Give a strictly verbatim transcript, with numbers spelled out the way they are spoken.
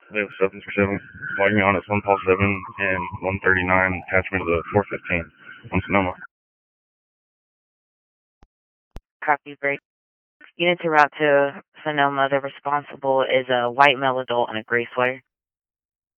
They have seven three seven. Logging on as one Paul seven and one thirty-nine, attachment to the four fifteen on Sonoma. Copy, break. Units are route to Sonoma. The responsible is a white male adult in a gray sweater.